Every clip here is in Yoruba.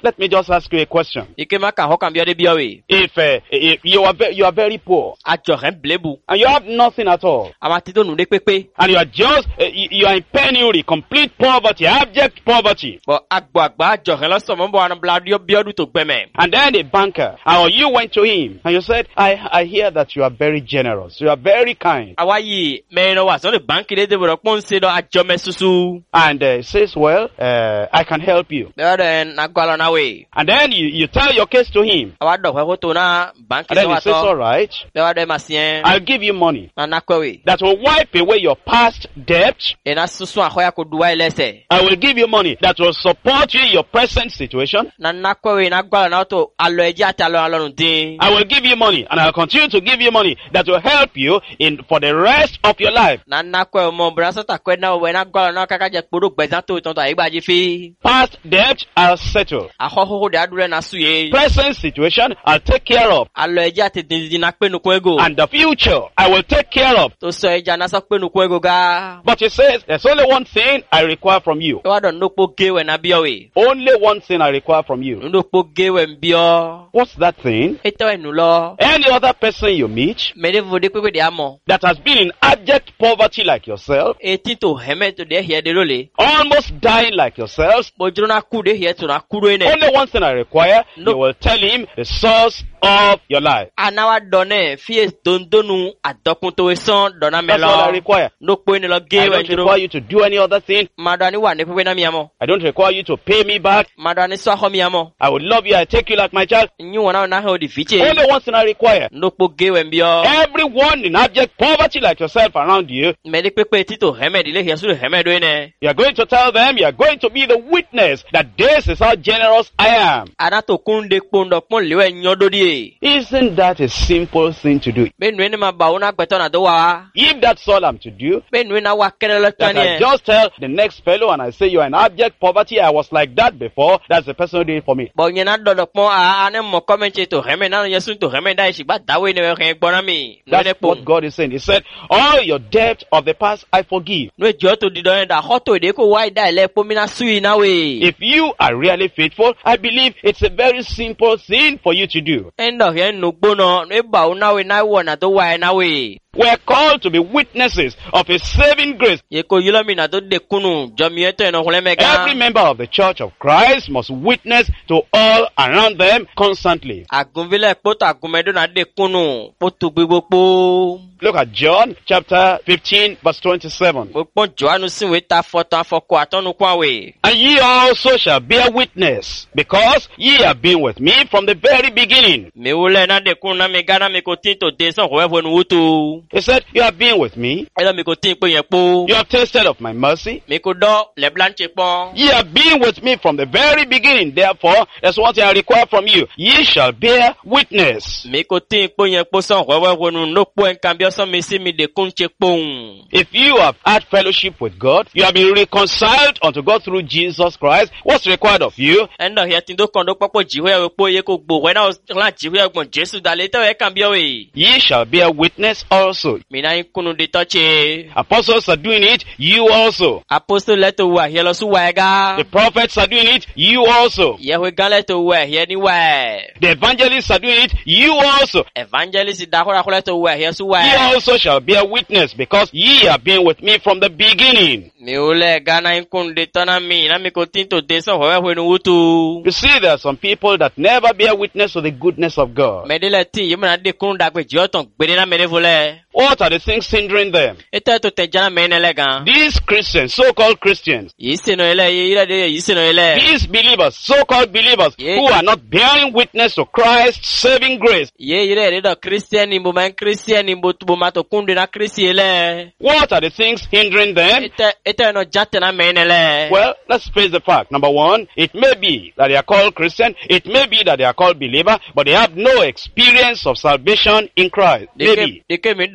Let me just ask you a question. Ike maka hoka mbiade biawe. If you are very poor Ajo ren blebu. and you have nothing at all, Amatido nu de pepe. and you are just you are in penury, complete poverty, abject poverty, Bo agba ajo ren lo so mo bo an bladio biodu to gbeme. and then a banker, or you went to him and you said, I hear that you are very generous, you are very kind, Awayi me no wa so the bank de de bo pon se do ajo mesusu. and he says, well, I can help you. Be den na gwalo na we. And then you tell your case to him, Awado ko to na bank and then so he says, all ato. right, Be de masien. I'll give you money Na nakwe. that will wipe away your past debt. E na susu ahoya ko duwa elese. I will give you money that will support you in your present situation. Na nakwe na gwalo na to alo eji ati alo nu din. I will give you money, and I'll continue to give you money that will help you for the rest of your life. Na nakwe mo brasa ta kwe na we na gwalo na kaka je kporo gbezan to ton to igbaji fi. Past debt, I'll settle. Ahoho de adure na suye. Present situation, I'll take care of. Alo eji ati din na pe nu ko ego. And the future, I will take care of. To so eja na so pe nu ko ego ga. But he says, there's only one thing I require from you. Wa don no po gewe na bio we. Only one thing I require from you. No po gewe mbio. What's that thing? Eto enu lo. Any other person you meet Me de vode pepe de amo. that has been in abject poverty like yourself, Eti to heme to de here de lole. almost dying like yourselves, Bojuro na ku de here to na kuro ene. only one thing I require, No. you will tell him the source of your life. Anawa done fie dondonu adokun to esan dona That's all I melo. require. No po ene lo I gewe don't require you to do any other thing. Madani wa ne pepe na mi amo. I don't require you to pay me back. Madani so ho mi amo. I will love you. I take you like my child. Nyu wana na ho di fiche. Only one thing I require. No po gewe mbio. Everyone in abject poverty like yourself around you, Me de pepe ti to heme di le here su heme do ene. you are going to tell them, you are going to be the witness that this is how generous I am. Ana to kunde pondo pon lewe nyodo di. Isn't that a simple thing to do? Be nu ene ma ba una gbeto na do wa. If that's all I'm to do, Be nu na wa kere lo that I tani. just tell the next fellow and I say you are in abject poverty, I was like that before, that's the person who did it for me. Bo nyena dodo pon a ane mo comment to heme na yesu to heme dai shi ba dawe ne we kan gbona mi. No ne That's pon. what God is saying. He said, all your debt of the past I forgive. No ejo to di don da hoto de ko wa da ile po mi na sui na we. If you are really faithful, I believe it's a very simple thing for you to do. Endo here no gbono no ba una we na wo na to wa na we. We're called to be witnesses of His saving grace. Ye ko yilo mi na to de kunu jomi eto eno hole mega. Every member of the Church of Christ must witness to all around them constantly. Agunvile poto agumedo na de kunu poto gbogbo. Look at John chapter 15 verse 27. Gbogbo Joanu sin we ta foto afoko atonu kwa we. And ye also shall bear witness, because ye have been with me from the very beginning. Me wole na de kunu na me gana me ko tin to de son ko we wonu wutu. He said, you have been with me. Elo me ko tin pe yen po. You have tasted of my mercy. Me ko do le blanche pon. Ye have been with me from the very beginning. Therefore, that's what I require from you. Ye shall bear witness. Me ko tin pe yen po son ko we wonu no po en cambio son me si me de kunche pon. If you have had fellowship with God, you have been reconciled unto God through Jesus Christ, what's required of you? Endo here tin do kondo popo jiwe we po ye ko gbo we na la jiwe gbon Jesu da le te we cambio we. Ye shall bear witness also. Me na kunu de toche. Apostles are doing it, you also. Apostle leto wa here lo su wa ga. The prophets are doing it, you also. Ye we gan leto wa here ni wa. The evangelists are doing it, you also. Evangelist da ko leto wa here su wa. Ye also shall bear witness, because ye have been with me from the beginning. Mi ole gana kunu de tona mi na mi ko tin to de son ho we nu wutu. You see, there are some people that never bear witness to the goodness of God. Me de le tin ye na de kunu da pe joton gbede na me de vole. What are the things hindering them? Ete to te jana me ne le gan. These Christians, so-called Christians, Yi se no ele ye ira de yi se no ele. these believers, so-called believers, Yeah. who are not bearing witness to Christ's saving grace, Ye ira de do Christian ni bo man Christian ni bo tu bo ma to kunde na Christian ele. what are the things hindering them? Ete no jate na me ne le. Well, let's face the fact. Number one, it may be that they are called Christian, it may be that they are called believer, but they have no experience of salvation in Christ. Maybe. De ke mi do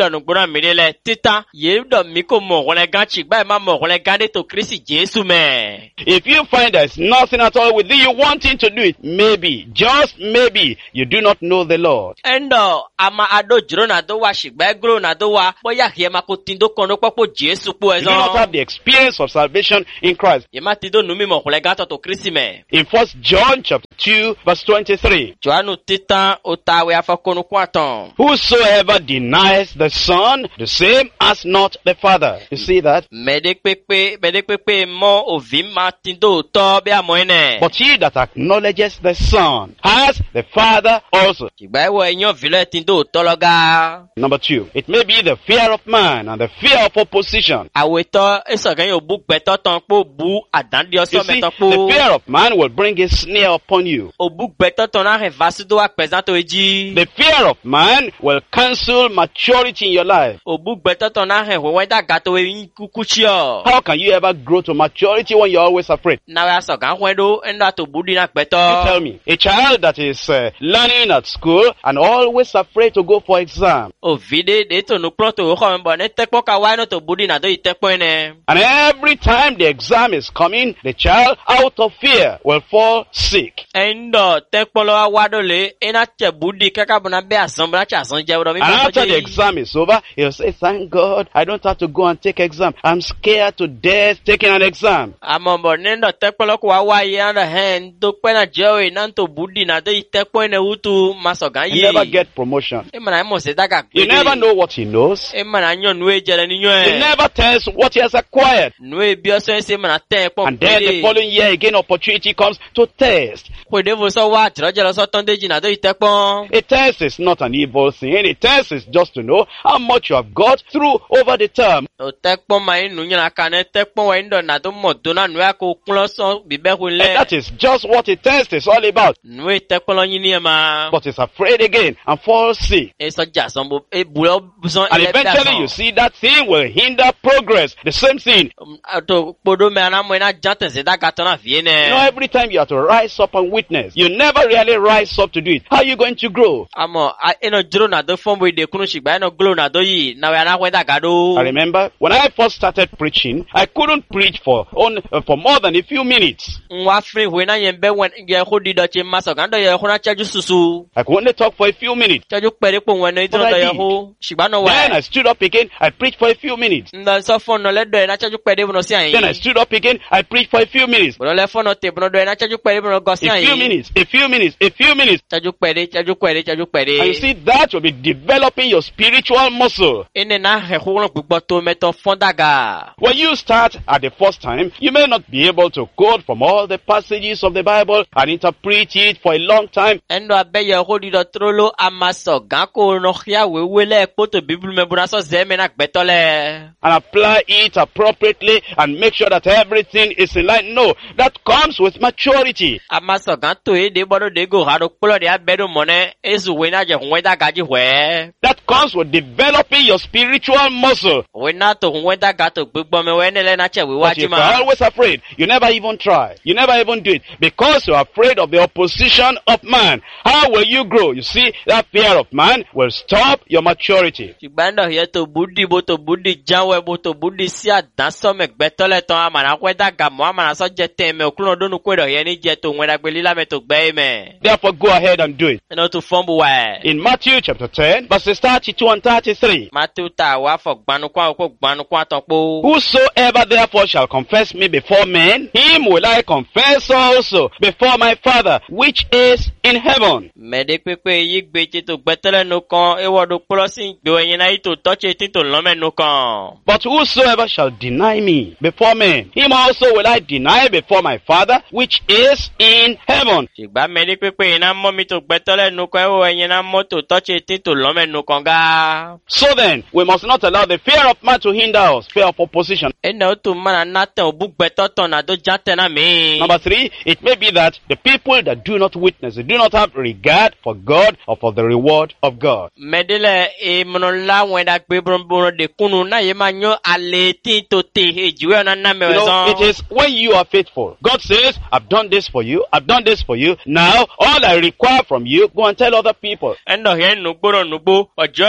ndo nugbona midele tita ye ndo miko mo wole gan chigba ma mo wole gan de to Kristi Jesu me. If you find there's nothing at all with you wanting to do it, maybe, just maybe, you do not know the Lord. Endo ama ado jiro na do wa shigba gro na do wa boya hie ma ko tindo kono popo Jesu po You do not have ezo. the experience of salvation in Christ. Ye ma tindo numi mo wole gan to Kristi me. In 1 John chapter 2 verse 23, Joanu tita otawe afakonu kwaton. whosoever denies the Son, the same as not the Father. You see that? Mede pepe mo ovim ma tindo to be amoene. But he that acknowledges the Son has the Father also. Shigba ewo enyo vile tindo to loga. Number 2, it may be the fear of man and the fear of opposition. Aweto esogan yo bu gbeto ton po bu adandi You oso see, meton the po. fear of man will bring a snare upon you. Obu gbeto ton na revasido a presento eji. The fear of man will cancel maturity in your life. Obu gbeto ton na weda gato e kukuchio. How can you ever grow to maturity when you're always afraid? Na we asogan wedo endo to budi na You gbeto. tell me, a child that is learning at school and always afraid to go for exam, Ovide de to no pronto o ko mbo ne tekpo ka wa no to budi na do itekpo ene. and every time the exam is coming, the child, out of fear, will fall sick. Endo tekpo lo wa do le ena che budi kaka bona be asan bona cha asan je wo mi And ma after the exam is over, he'll say, thank God, I don't have to go and take exam. I'm scared to death taking an exam. Amombo nendo tekpo lo ko wa ye anda hen do pe na je o na to budi na do itekpo ene utu masogan He yi. never get promotion. E mana mo se daga You never know what he knows. E mana nyo nu e jere ni nyo He e. never tells what he has acquired. Nu e bi oso se mana te po. And then the following year again, opportunity comes to test. Ko de vo so wa tro jere so ton deji na do itekpo. A test is not an evil thing. A test is just to know how much you have got through over the term. O tekpo ma inu nyana ka ne tekpo wa ndo na do mo do na nu e ko kun so bi be ko And le. that is just what a test is all about. Nu e tekpo lo yin ni e ma. But he's afraid again and falls sick. E so ja son bo e bulo son And ele bi eventually asan. you see that thing will hinder progress. The same thing. To podo me ana mo na janten se daga ton na vie You know, ne. every time you have to rise up and witness, you never really rise up to do it. How are you going to grow? Amo eno jiro na do fombo ide kunu shigba eno glo na do yi na we ana we daga do. I remember when I first started preaching, I couldn't preach for more than a few minutes. Nwa free we na yen be wen ye ho di do che maso gan do ye ho na chaju susu. I could only talk for a few minutes. Chaju pere po wen no do But I ye did. ho shigba no Then I wa. stood up again, I preached for a few minutes. Nda so fon no le do na chaju pere bo no si Then I ayin. stood up again, I preached for a few minutes. Bo le fon no te bo no do na chaju pere bo no go si A few ayin. minutes, a few minutes, a few minutes. Chaju pere. And you see, that will be developing your spiritual muscle. Ene na he ho no gbogbo to meto fon daga. When you start at the first time, you may not be able to quote from all the passages of the Bible and interpret it for a long time. Endo abe ye ho di do trolo amaso gan ko no khia wewe le po to bible me bo na so ze me na gbeto le. And apply it appropriately and make sure that everything is in line. No, that comes with maturity. Amaso gan to e de bodo de go haro polo de abedo mone ezu we na je hwe daga ji hwe. That comes with developing your spiritual muscle. We na to hwe daga to gbogbo me we nele na che we wa But ji if you're ma. always afraid, you never even try. You never even do it because you're afraid of the opposition of man. How will you grow? You see, that fear of man will stop your maturity. Ṣùgbọ́n yẹ to budi janwe bo to budi si adan so me gbeto le ton amana hwe daga mo amana so je ten me okuno do nu kwedo ye ni je to hwe dagbe lila me to gbe me. Therefore, go ahead and do it. Eno to fombu wa. In Matthew chapter 10, verses 32 and 33. Matthew ta wa fo gbanu kwa ton po. Whosoever therefore shall confess me before men, him will I confess also before my Father, which is in heaven. Mede pepe yi gbeje to gbetele nu kan e wo do polosin gbe yin na ito touch tin to lo me nu kan. But whosoever shall deny me before men, him also will I deny before my Father, which is in heaven. Ṣùgbọ́n mede pepe ina mo mi to gbetele nu kan e wo yin na mo to touch tin to lo me nu kan ga. So then, we must not allow the fear of man to hinder us, fear of opposition. Ena to mana na ten obu gbeto ton na do jante na mi. Number 3, it may be that the people that do not witness, they do not have regard for God or for the reward of God. Medele e mono la wenda gbe bono de kunu na ye ma nyo ale tin to te ejiwe na na You know, it mewezo. is when you are faithful. God says, I've done this for you, I've done this for you. Now, all I require from you, go and tell other people. Endo he nugbo nugbo ojo do ye ko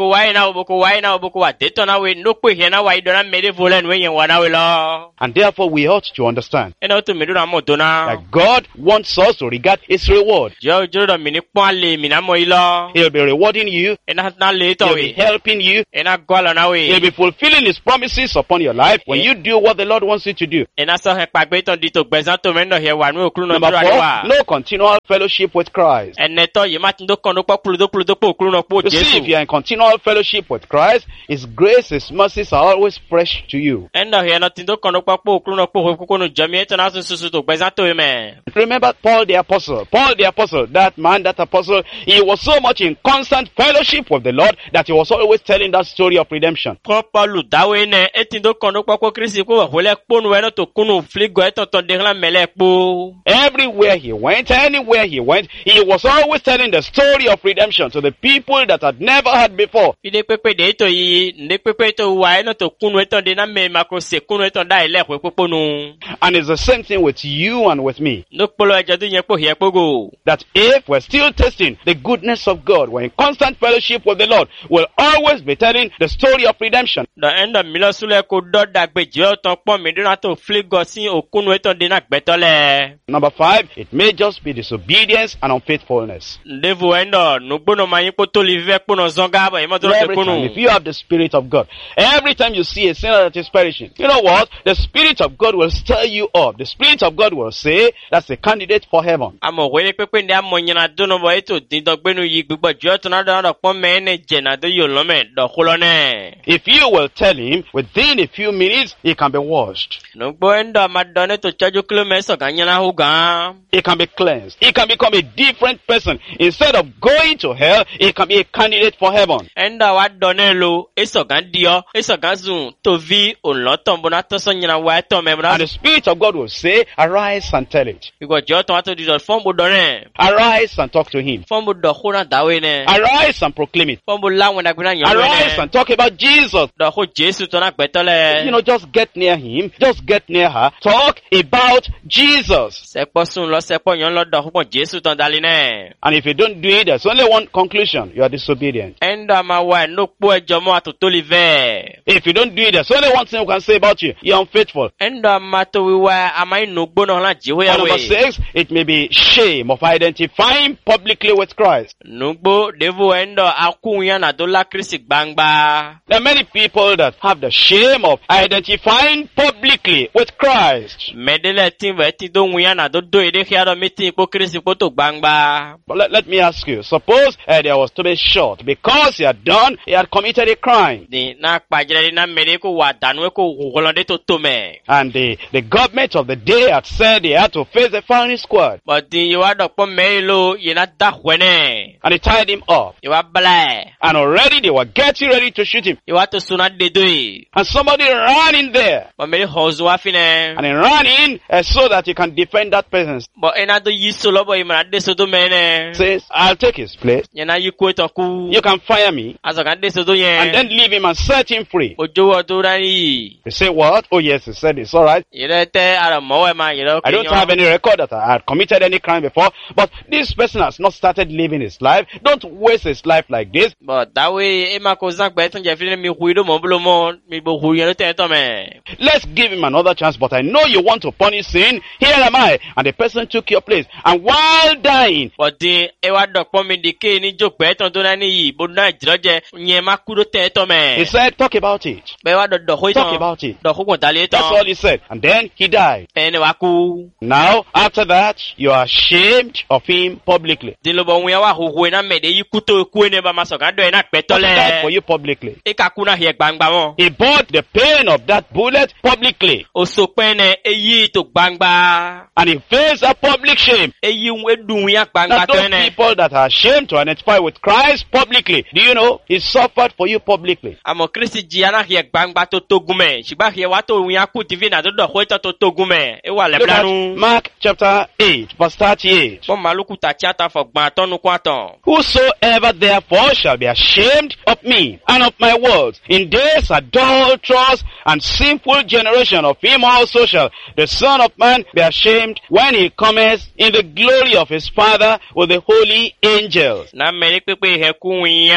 boko wai na boko wa deto na we no kwe he na wa idona mede volen we yen wa na we lo. And therefore we ought to understand Ena to medu na mo to na. that God wants us to regard his reward. Jo do mini pon le mi na mo ilo. He'll be rewarding you. Ena na le to He'll be we. helping you. Ena gwala na we. He'll be fulfilling his promises upon your life when you do what the Lord wants you to do. Ena so he pagbe to di to gbezan to me no he wa nu okru no Number dura 4, wa. no continual fellowship with Christ. Ene to ye ma tin do kon do po okru po okru no po You see, if Jesu. you are in continual fellowship with Christ, his grace, his mercies are always fresh to you. Enda he na tin do kon do po okru no po ko no jami eto na so so to gbezan to me. Remember Paul the apostle. Paul the apostle, that man, that apostle, he was so much in constant fellowship with the Lord that he was always telling that story of redemption. Paulu dawe ne etin do kon do po Kristi ko wole ponu we no to kunu fligo eto to de la mele po. Everywhere he went, anywhere he went, he was always telling the story of redemption to the people that had never heard before. Ide pepe de to yi, ne pepe to wa no to kunu eto de na me makro se kunu eto da ile ko poponu. And it's the same thing with you and with me. No polo ejadu yen po here pogo. That if we're still tasting the goodness of God, we're in constant fellowship with the Lord, we'll always be telling the story of redemption. The end of Milosule ko do dagbe je o ton pon mi dina to fligo sin okunu eto de na gbetole. Number 5, it may just be disobedience and unfaithfulness. Devu endo no gbono mayin po to live po no zonga ba imo to Every time, kunu. if you have the Spirit of God, every time you see a sinner that is perishing, you know what? The Spirit of God will stir you up. The Spirit of God will say, that's a candidate for heaven. Amo wele pepe ndi amo nyina dono bo eto din do gbenu yi gbigbo je o to na do pon me ne je na do yo lo me do khulo ne. If you will tell him, within a few minutes, he can be washed. No gbo endo amadone to chaju kilometer kan nyina hu gan. He can be cleansed. He can become a different person. Instead of going to hell, he can be a candidate for heaven. Enda wa done lo eso gan dio eso gan zun to vi on lo ton bona to so nyina wa to me bra. And the Spirit of God will say, arise and tell it. Because je o to wa to di do fon bo done. Arise and talk to him. Fon bo do khuna dawe ne. Arise and proclaim it. Fon bo lawon da gbina yan Arise ne. and talk about Jesus. Do ho Jesu to na gbetole. You know, just get near him. Just get near her. Talk about Jesus. Se po sun lo se po yan lo do ho Jesu to dali ne. And if you don't do it, there's only one conclusion. You are disobedient. Enda ma wa no po ejo mo atoto live. If you don't do it, there's only one thing we can say about you. You're unfaithful. Enda ma to wi wa amai no gbo no la jiwe ya And number we. 6, it may be shame of identifying publicly with Christ. No gbo devu endo akun yan na do la Kristi gbangba. There are many people that have the shame of identifying publicly with Christ. Medele tin we ti do wi yan na do ede khiaro meeting po Kristi po to gbangba. But let me ask you, suppose there was to be shot because he had committed a crime. Ni na pajere na mere ko wa danu ko holonde to me. And the government of the day had said they had to face the firing squad. But di you do po me lo ye na da hwene. And they tied him up. You wa bla. And already they were getting ready to shoot him. You wa to suna de do. And somebody ran in there. But me hozo wa fine. And he ran in so that he can defend that person. But ena do yiso lo bo imra de so do me ne. Says, I'll take his place. Ye na yi ko to ku. You can fire me. Aso kan de so do yen. And then leave him and set him free. Ojo wo to ra yi. They say, what? Oh yes, he said it's alright. Yere te ara mo we ma yere I don't have any record that I had committed any crime before, but this person has not started living his life. Don't waste his life like this. But that way e ma ko zan gbe tun je fi mi huido mo blo mo mi bo hu yere te to me. Let's give him another chance, but I know you want to punish sin. Here am I. And the person took your place. And while dying, But the e wa do pon mi de ke ni jo gbe ton to na ni yi bo na jiro je yen ma ku do te to me. he said, talk about it. Be wa do ho Talk ton. about it. Do ho gon dale That's all ton. he said. And then he died. Ene wa ku. Now, after that, you are ashamed of him publicly. Di lo bo wen wa ho na me de yi ku to ku ne ba ma so kan do e na pe to But he died for le. you publicly. E ka ku na he gbangba mo. He bought the pain of that bullet publicly. O so pe ne e yi to gbangba. And he faced a public shame. E yi we dun ya Now gbangba to those ne. people that are ashamed to identify with Christ publicly, do you know, he suffered for you publicly. Amo Kristi ji ana he gbangba to togume. Shigba he wa to wen ku divina do ho to togume. E wa le Look at blanu. Mark chapter 8, verse 38. Bon maluku ta tiata fo gban tonu kwatan. Whosoever therefore shall be ashamed of me and of my words in this adulterous and sinful generation, of him also shall the Son of Man be ashamed when he cometh in the glory of his Father with the holy angels. Na meri pepe he ku winya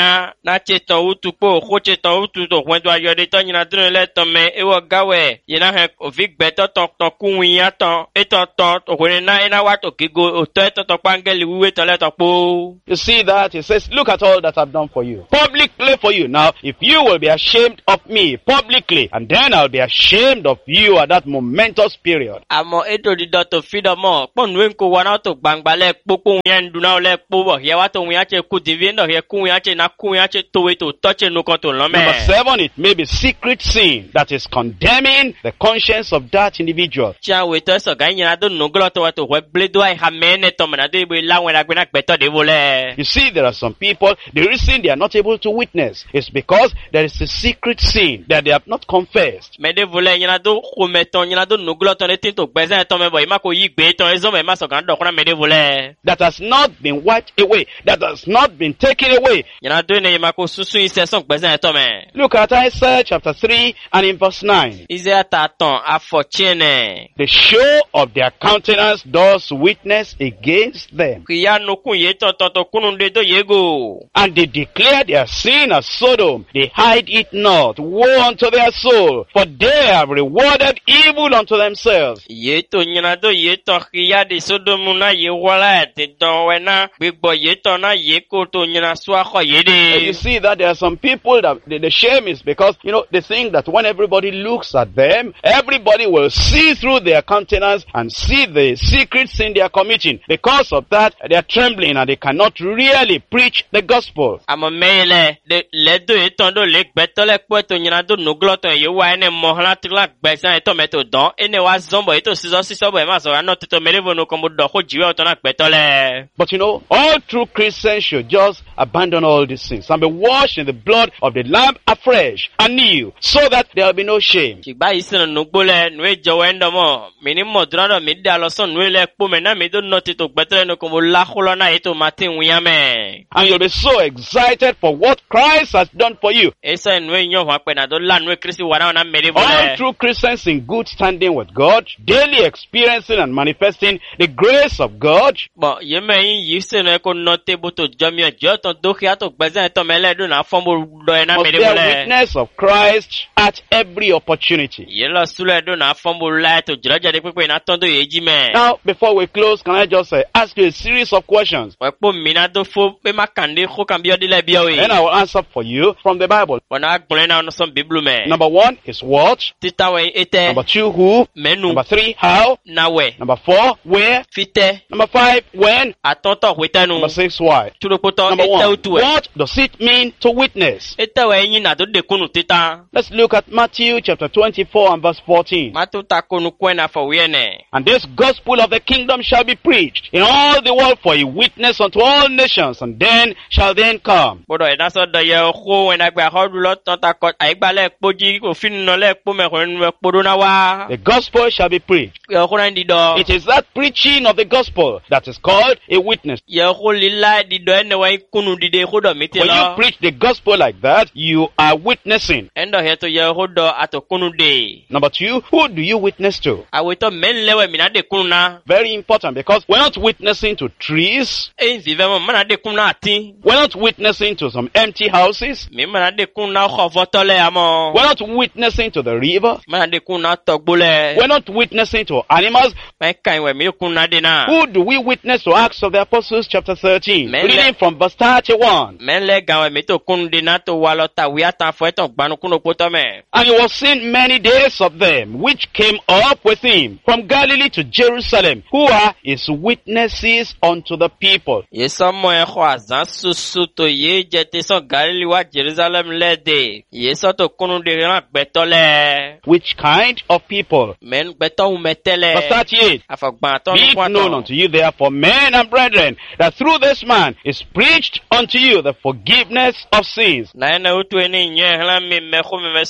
Na cheto utu po ko cheto utu to hwen do ayode to nyina dun le to me ewo gawe yina he ovik beto to kunwiya to eto to hwen na ina wa to kigo o to pangeli wiwe to le to po. You see that? He says, look at all that I've done for you. Publicly for you. Now, if you will be ashamed of me publicly, and then I'll be ashamed of you at that momentous period. Amo eto di do to fido mo pon wen ko wana to gbangba le popo yen duna le po bo ye wa to wen ache ku divino ye ku wen ache na ku wen ache to we to touch no kon to lo me. Number 7, it may be secret sin that is condemning the conscience of that individual. Cha we to so ga nyina do no glo to wa to we bledo ai ha me ne to na do be la wen agbe na gbeto de vole. You see, there are some people, the reason they are not able to witness is because there is a secret sin that they have not confessed. Me de vole nyina do ko meton nyina do no glo to ne tin to gbeze to me bo ima ko yi gbe to ezo me ma so kan do ko na me de vole. That has not been wiped away, that has not been taken away. Nyina do ne ima ko susu ise so gbeze to me. Look at Isaiah chapter 3 and in verse 9. Isaiah ta ton afochene. The show of their countenance does witness against them. Kiya no kun ye to kunu de do yego. And they declare their sin as Sodom. They hide it not. Woe unto their soul, for they have rewarded evil unto themselves. Ye to nyina do ye to kiya de Sodom na ye wala te do wena bigbo ye to na ye ko to nyina swa kho ye And you de. see that there are some people that the shame is because, they think that when everybody looks at them, everybody will see through their countenance and see the secret sin they are committing. Because of that, they are trembling and they cannot really preach the gospel. Amo mele de le do ye to do le gbeto le po to nyina do no glo to ye wa ene mo hla tla gbesa e to me to don ene wa zombo e to siso bo e ma so na to me levo no komo do ko jiwe to na gbeto le. But all true Christians should just abandon all these sins and be washed in the blood of the Lamb afresh, anew, so that there will be no shame. Kigba isino no gbole no e jowo endo mo mini mo drado mi da lo son no le po me na mi do no ti to gbeto no komo la kholo na e to matin wiame. And you'll be so excited for what Christ has done for you. Esa no enyo wa pe na do la no Kristi wara na me levo All le. true Christians in good standing with God, daily experiencing and manifesting the grace of God, Bo ye me yin yise no ko no te bo to jomi ojo to do ki ato gbeze to me le do na fombo do e na must me levo bear le. witness of Christ at every opportunity. Ye lo sule do na fombo la to jiraja de pepe na tondo ye ji me. Now, before we close, can I just ask you a series of questions? We po mina do fo pe makande ko kan bi odi le bi o And I yi. will answer for you from the Bible. Bona agbon na no son biblu me. Number 1 is what? Tita we ete Number 2, who? menu Number 3, how? na we. Number 4, where? Fite Number 5, when? atonto wetanu. Number 6, why? Turopoto Number ete 1, utu we. what does it mean to witness? Ete we yin na do de kunu tita. Let's look at Matthew chapter 24 and verse 14. Matu ta kunu kwena fo wiene. And this gospel of the kingdom shall be preached in all the world for a witness unto all nations, and then shall the end come. Bodo e naso do ye ho we na gba hodu lo tonta ko aigba le poji ko fin no le po me ko nu podo na wa. The gospel shall be preached. Ye ho na ndi do. It is that preaching of the gospel that is called a witness. Ye ho lila di do ene wa kunu di de ho do mi ti When you lo. preach the gospel like that, you are witnessing. Endo he to ye ho do ato kunu de. Number 2, who do you witness to? Awe to men lewe mi na de kunu na. Very important, because we're not witnessing to trees. E vive mo mana de kunu na ati. We're not witnessing to some empty houses. Mi mana de kunu na kho votole amo. We're not witnessing to the river. Mana de kunu na togbole. We're not witnessing to animals. Me kan we mi kunu na de na. Who do we witness to? Acts of the Apostles chapter 13. Men- Reading from verse 31. Men le gan we mi to kunu de na to walo ta wi atan fo eton gbanu kunu poto me. And he was seen many days of them, which came up with him from Galilee to Jerusalem, who are his witnesses unto the people. Ye somo e kho azan susu to ye jete so Galili wa Jerusalem le de. Ye so to kunu de ran gbetole. Which kind of people? Men gbeto hu metele. Verse 38. Afagban to Be nu it known kwato. unto you therefore, men and brethren, that through this man is preached unto you the forgiveness of sins. Na ene utu eni nye hla mi me kho me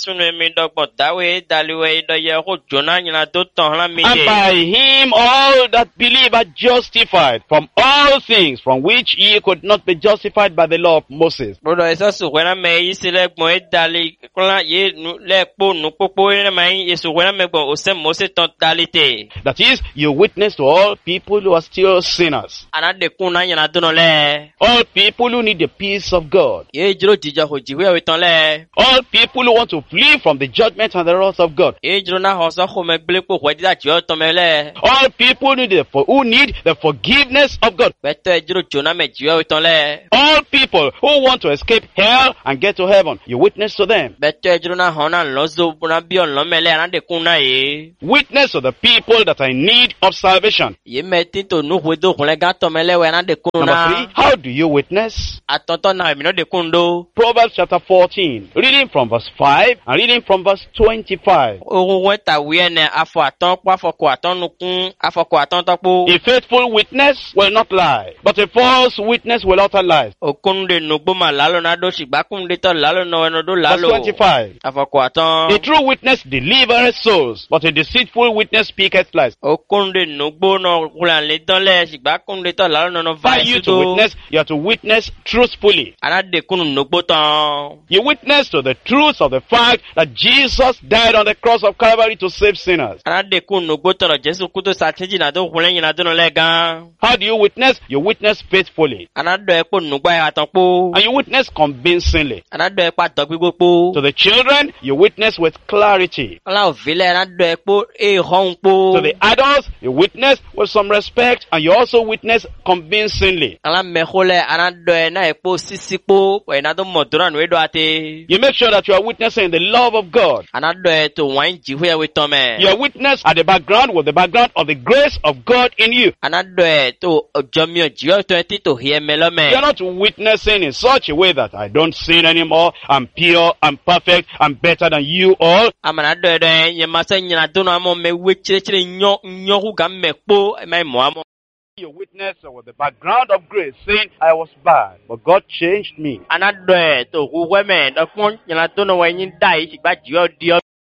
sunu mi dogbo dawe daliwe do ye ho jona nyina do ton la mi And ye. by him all that believe are justified from all things from which ye could not be justified by the law of Moses. Bodo eso wena me yisile gbo e dali kula ye nu le po nu popo e ma yesu wena me gbo o se Mose ton dalite. That is, you witness to all people who are still sinners. Ana de kuna nyina do no le. All people who need the peace of God. Ye jiro jija ho jiwe we ton le. All people who want to flee from the judgment and the wrath of God. Ye jiro na ho so ho me ble po ho di da jo ton me le. All people who need the forgiveness of God. Beto jiro jona me jiwe we ton le. All people who want to escape hell and get to heaven. You witness to them. Beto jiro na ho na lozo na bion lo me le ana de kuna ye. Witness to the people that are in need of salvation. Ye me tinto nu ho do ho le ga ton me le we ana de kuna. Number 3, how do you witness? Atonto na mi no de kundo. Proverbs chapter 14, reading from verse 5 and reading from verse 25. Ohun weta wiene afọ aton po afọko aton nukun afọko aton topo. A faithful witness will not lie, but a false witness will utter lies. Okunde nugbo ma lalo na do sigba kunde to lalo no eno do Verse lalo. 25. Afọko aton. A true witness delivereth souls, but a deceitful witness speaketh lies. Okunde nugbo no kulan le don le sigba kunde to lalo no no For vai you to sudo. witness, you have to witness truthfully. Ana de kunu nugbo ton. You witness to the truth of the fact that Jesus died on the cross of Calvary to save sinners. Ana de kunu nugbo ton Jesu kuto sa tiji na do kulen na do no le gan. How do you witness? You witness faithfully. Ana do epo nugba ya ton po. And you witness convincingly. Ana do epa dogbigo po. To the children, you witness with clarity. Ala ovile ana do epo e hon po. To the adults, you witness with some respect, and you also witness convincingly. Ala mehole ana do na epo sisipo we na do modura no edo ate. You make sure that you are witnessing the love of God. Ana do to wan jiwe we to me. Your witness at the background with the background of the grace of God in you. Ana do to jomio jiwe to enti to hie melo me. You are not witnessing in such a way that I don't sin anymore, I'm pure, I'm perfect, I'm better than you all. Amana do ye masa nyina do no amo me we chire nyo hu ga me po me mo amo. You witness with the background of grace, saying, I was bad, but God changed me. Ana do to hu we me do fun nyina do no we nyin dai sigba jiwe dio.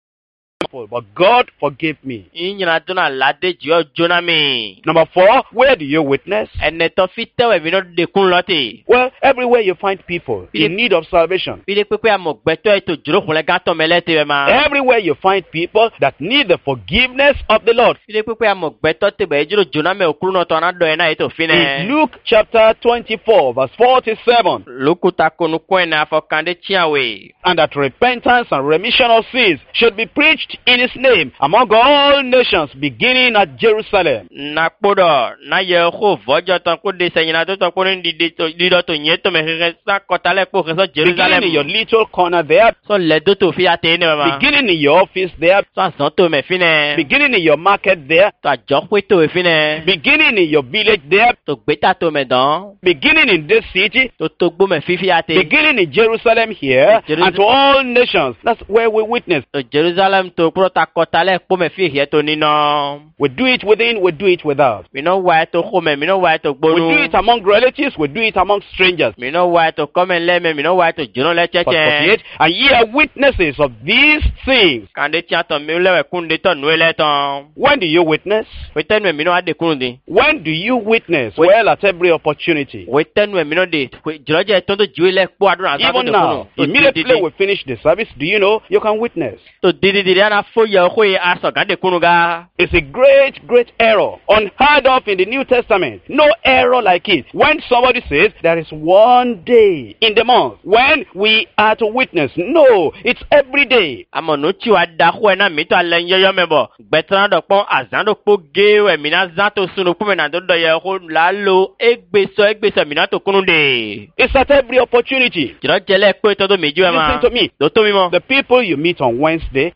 But God forgave me. Nyina do na lade jiwe jona me. Number 4, where do you witness? Ene to fite we mi no de kun lote. Well, everywhere you find people in need of salvation. Bile pepe amogbeto eto juro kunle gato melete we ma. Everywhere you find people that need the forgiveness of the Lord. Bile pepe amogbeto te be juro jona me okuru no to na do na eto In fine. Luke chapter 24 verse 47. Lukuta kunu kwene afokande chiawe. And that repentance and remission of sins should be preached in his name among all nations, beginning at Jerusalem. Na kpodo na ye ho vojo ton ko de senyina to ko ni di to nyeto me sa kotale ko so Jerusalem. Beginning in your little corner there. So le do to fi ate ne ma. Beginning in your office there. So so to me fine. Beginning in your market there. To jo kwe to fine. Beginning in your village there. To gbeta to me don. Beginning in this city. To gbo me fi ate. Beginning in Jerusalem here. And to all nations. That's where we witness. To Jerusalem to prota kotale po me fi here to ni no. We do it within, we do it without. We know why to home, we know why to We gbonu. do it among relatives, we do it among strangers. We know why to come and let me, we know why to jono le Verse cheche. 48, and ye are witnesses of these things. Kande tia to mi lewe kunde to nuele ton. When do you witness? We ten we no ade kundi. When do you witness? Well, at every opportunity. We ten we no de. We joroje ton to jiwe po aduna sa Even now, immediately we finish the service, do you know you can witness? To didi ana fo ye ho ye aso gade kunuga. It's a great, great error, unheard of in the New Testament. No error like it. When somebody says there is one day in the month when we are to witness, no, it's every day. Amo no chi wa da ho na mi to alen yoyo mebo. Betran do pon azan do po ge we mi na zan to sunu po me na do ye ho lalo egbeso mi na to kununde. It's at every opportunity. Joroje le pe to do meji we ma. Listen to me. Do to mi mo. The people you meet on Wednesday, Ye me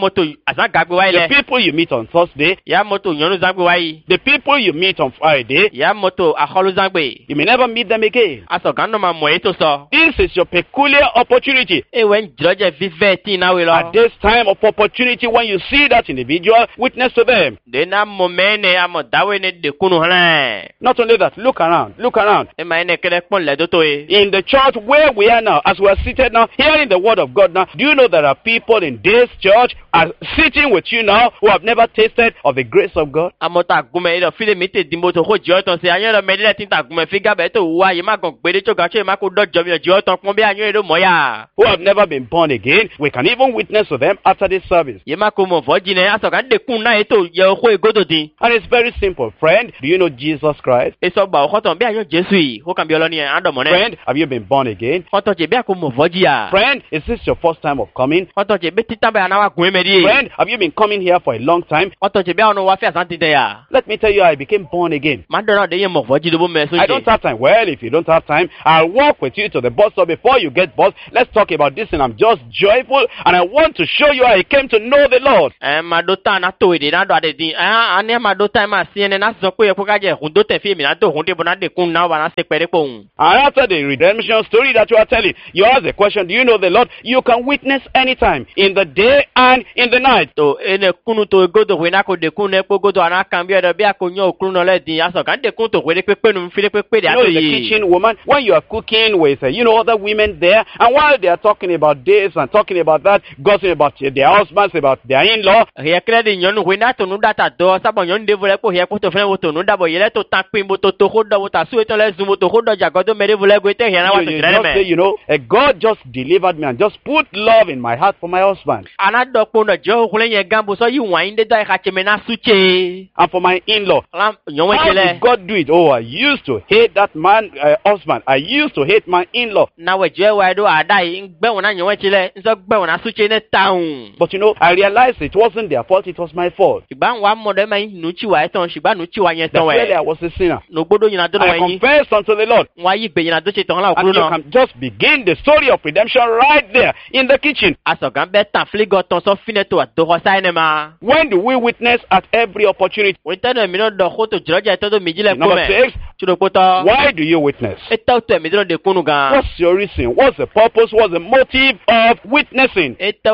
moto azagagbe wa the ile people you meet on Thursday, ya moto nyonu zagbe wa yi the people you meet on Friday, ya moto aholu zagbe you may never meet them again. aso gando ma mo eto so This is your peculiar opportunity. ewe njroje vive ti na we lo At this time of opportunity, when you see that individual, witness to them. de na mo mene amo dawe ne de kunu hana Not only that, look around, look around. e ma ene kele pon le do to e In the church where we are now, as we are seated now, hearing the word of God now, do you know there are people in this church are sitting with you now who have never tasted of the grace of God? amo ta gume ile file mi te di moto ko je otan se ayan lo me le tin ta gume fi gabe to wa ye ma gan gbede to ga che ma ko dojo mi je otan pon bi ayan ero moya Who have never been born again. We can even witness to them after this service. ye ma ko mo voji ne aso kan de kun na eto ye ko egodo din And it's very simple. Friend, do you know Jesus Christ? e so gba o kotan bi ayan Jesu yi ho kan bi oloni an do mo ne Friend, have you been born again? kotan je bi ko mo voji ya Friend, is this your first time of coming? kotan je bi titan be na wa gun me di Friend, have you been coming here for a long time? kotan je bi onu wa fi asan ti de ya Let me tell you, I became born again. ma do na de ye mo voji do bo me so I don't have time. Well, if you don't have time, I'll walk with you to the bus stop before you get bus. Let's talk about this, and I'm just joyful, and I want to show you how I came to know the Lord. ma do ta na to ide na do ade din ani ma do ta ma si ene na so pe ko ka je hun do te fi mi na do hun de bo na de kun na wa na se pere po hun And after the redemption story that you are telling, you ask the question, do you know the Lord? You can witness anytime, in the day and in the night. to ene kunu to godo we na ko de kun ne po godo ana kan bi odo bi akonyo okun no le din aso kan de kun to we de pepe nu fi de pepe de You know, ato in the yi kitchen, woman, when you are cooking with, other women there, and while they are talking about this and talking about that, gossiping about their husbands, about their in-law, he kre de nyonu we na to nu data do sa bo nyon de vole po he ko to fe wo to nu da bo yele to tan pin bo to ho do wo ta su eto le zu mo to ho do jagodo mere vole go te he na wa to you kire just say, me God just delivered me and just put love in my heart for my husband ana do po no jo hule ye gambo so yi wan de da ka cheme na suche and for my in-law. lam nyon we How kele did God do it? Oh, I used to hate that man, husband. I used to hate my in-law. na we je wa do ada yi ngbe won na nyon we kele nso gbe won na suche ne taun But I realized it wasn't their fault, it was my fault. igba wa mo de ma nu chi wa eton shigba nu chi wa yen That ton really we I was a sinner. no gbodo yin na do I wa yin confessed unto the Lord. wa yi gbe yin na do se ton la And okuru you no can just begin the story of redemption right there in the kitchen. asogan be tan fligo ton so fineto do ho sai ne ma When do we witness at every opportunity? we tan mi no do ho to jroje to do mi jile ko Number me 6, chiro poto why do you witness? eta to mi do de kunu gan What's your reason? What's the purpose? What's the motive of witnessing? eta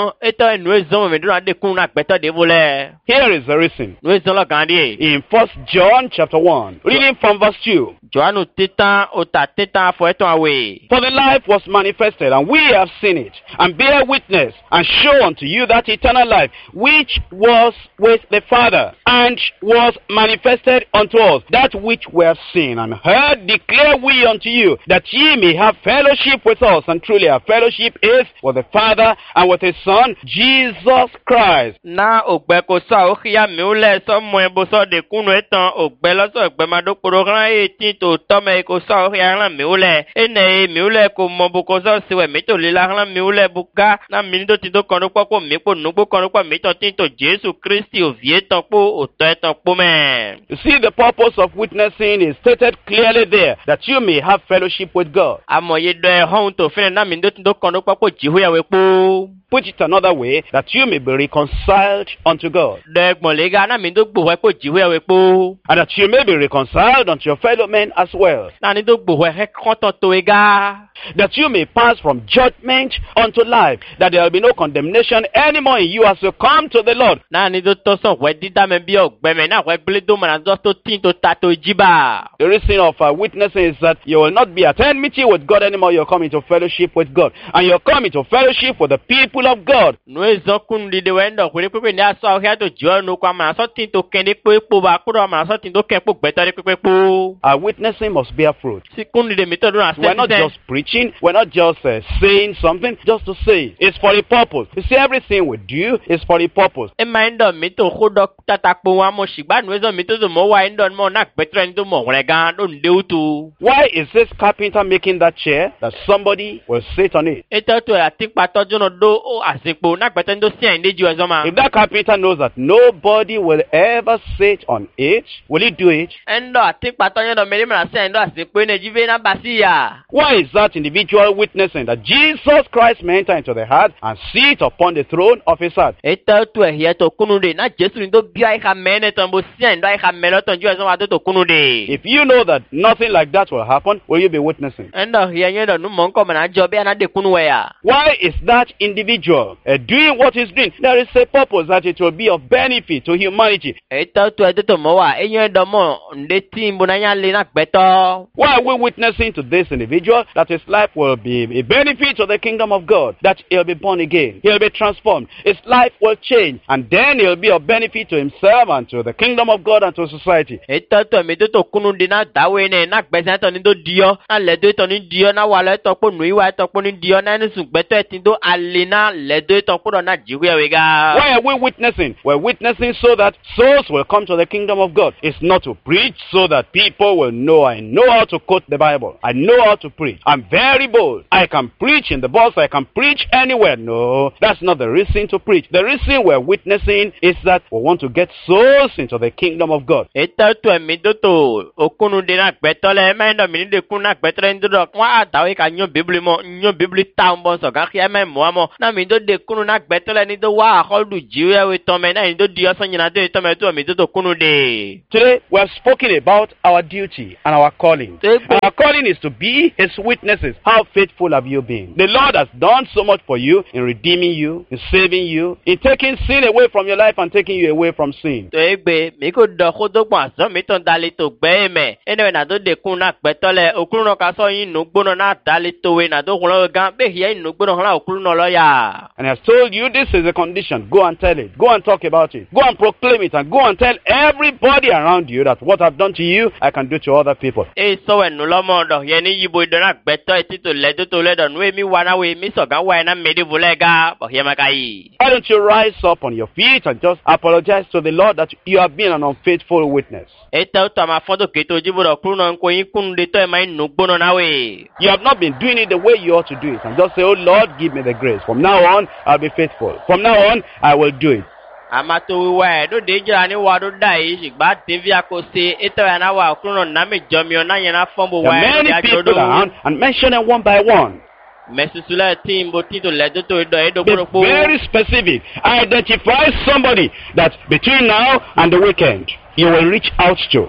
nu ezon mi do na de kunu na gbeto de vole Here is the reason. nu ezon lo gan di In 1 John chapter 1, reading from verse 2. joanu titan o ta titan fo eton awe For the life was manifested, and we have seen it, and bear witness, and show unto you that eternal life, which was with the Father, and was manifested unto us. That which we have seen and heard declare we unto you, that ye may have fellowship with us. And truly our fellowship is with the Father and with His Son, Jesus Christ. na ogbe ko so o khia mi o le so mo e bo so de kunu etan ogbe lo so ogbe ma do poro ran etin to to me ko so o khia ran mi o le ene mi o le ko mo bo ko so siwe mi to le la ran mi o le buka na mi do ti do kan po po mi po nu po kan po mi to tin to Jesu Christi o vie tan po o to etan po me You see, the purpose of witnessing is stated clearly there, that you may have fellowship with God. amoye do e hon to fene na mi do ti do kan po po jihu ya we po Put it another way, that you may be reconciled unto God. de gbon le ga na mi do gbo we po jihu ya we po And that you may be reconciled unto your fellow men as well. na ni do gbo we he kan to e ga That you may pass from judgment unto life. That there will be no condemnation anymore in you as you come to the Lord. na ni do to so we dida me bi ogbe me na we ble do ma na do to tin to ta to jiba The reason of witnessing is that you will not be at enmity with God anymore. You're coming to fellowship with God. And you're coming to fellowship with the people of God. no ezo kun di de wendo kure pepe ni aso ahia to jo no kwa ma so tin to ken ni pe po ba kuro ma so tin to ken po gbeto ni pepe po Our witnessing must bear fruit. si kun di de mi to do na We're not se just preaching. We're not just saying something just to say it. It's for a purpose. You see, everything we do is for a purpose. e ma ndo mi to ho do tata po wa mo shigba no ezo mi to do mo wa ndo mo na gbeto ni to mo wre gan do nde utu Why is this carpenter making that chair that somebody will sit on it? e to ati pa tojo no do o asipo na gbeto ndo si en deju ezo ma If that carpenter knows that nobody will ever sit on it, will he do it? ndo ati pa tojo no me na se ndo asipo ne jive na basia Why is that individual witnessing that Jesus Christ may enter into the heart and sit upon the throne throne of his heart. Eto tu ehia to kunude na Jesu ni do bia ka mene ton bo sien do ka melo ton ju so wa to kunude. If you know that nothing like that will happen, will you be witnessing? Endo hia nye do nu mon ko na jo bia na de kunuwe ya. Why is that individual doing what he's doing? There is a purpose that it will be of benefit to humanity. Eto tu to mo wa enye do mo nde timbo na nya le na gbeto. Why are we witnessing to this individual that his life will be a benefit to the kingdom of God, that he'll be born again, he'll be transformed, his life will change, and then he'll be of benefit to himself and to the kingdom of God and to society. Eto to mi to kunu de na dawe ne na gbese to ni do dio na le do to ni dio na wa le to po nu iwa to po ni dio na ni sun gbeto etin do alina le do to po na jiwe we ga. Why are we witnessing? We're witnessing so that souls will come to the kingdom of God. It's not to preach so that people will know I know how to quote the Bible. I know how to preach. I'm very bold. I can preach in the bus. I can preach anywhere. No, that's not the reason to preach. The reason we're witnessing is that we want to get souls into the kingdom of God. Eto to mi do to okunu de na gbeto le me ndo mi de kun na gbeto ndo do kwa dawe ka nyo bibli ta mbon so ga khia me mo na mi do de kunu na gbeto le ni do wa holdu jiwe we to me na ni do dio so nyina de to me to mi do to kunu de. Today we have spoken about our duty and our calling. Our calling is to be his witnesses. How faithful have you been? The Lord has done so much for you in redeeming you, in saving you, in taking sin away from your life and taking you away from sin. To egbe mi ko do khodo gba so mi ton dali to gbe me ene na do de kun na gbeto le okunu no ka so yin nu gbono na dali to we na do kun lo gan be hia nu gbono la okunu no lo ya. And I have told you this is a condition. Go and tell it. Go and talk about it. Go and proclaim it and go and tell everybody around you that what I've done to you, I can do to other people. E so en lo mo do ye ni yibo do na gbeto eti to le do nu mi wa na we mi so gan wa na me de bulega bo hia makai. Why don't you rise up on your feet and just apologize to the Lord that you have been an unfaithful witness? Eto to ma fodo keto jibo do kunu no nko yin kunu de to e mai nu gbono na we. You have not been doing it the way you ought to do it, and just say, oh Lord, give me the grace. From now on, I'll be faithful. From now on, I will do it. Amato we do de jira ni wa do dai sigba TV akose eto ya na wa kunu na me jomi na yen na fombo wa There are many people around, and mention them one by one. Be very specific. Identify somebody that between now and the weekend you will reach out to.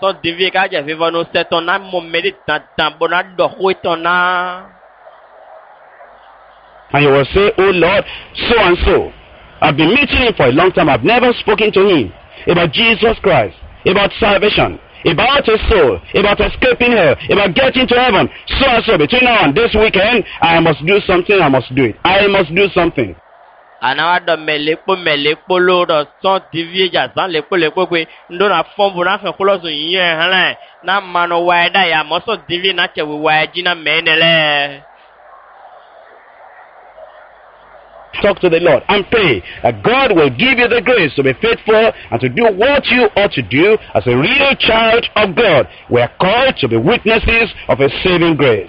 And you will say, oh Lord, so and so, I've been meeting him for a long time. I've never spoken to him about Jesus Christ, about salvation, about his soul, about escaping hell, about getting to heaven. So and so, between now and this weekend, I must do something. I must do it. I must do something. Anawa do melepo lo do son TV ja san lepo pe ndo na fombo na fe kolo so yin han na mano wa da ya mo so TV na che we wa ji na menele. Talk to the Lord and pray that God will give you the grace to be faithful and to do what you ought to do as a real child of God. We are called to be witnesses of a saving grace.